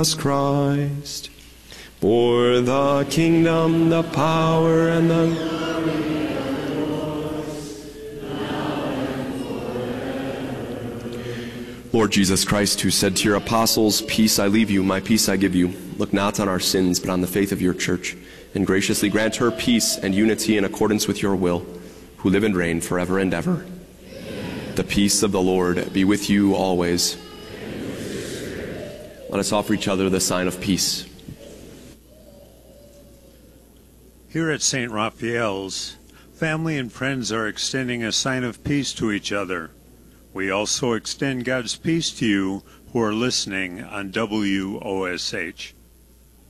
Christ. For the kingdom, the power, and the glory Lord Jesus Christ, who said to your apostles, "Peace I leave you, my peace I give you," look not on our sins, but on the faith of your church, and graciously grant her peace and unity in accordance with your will, who live and reign forever and ever. Amen. The peace of the Lord be with you always. Let us offer each other the sign of peace. Here at St. Raphael's, family and friends are extending a sign of peace to each other. We also extend God's peace to you who are listening on WOSH.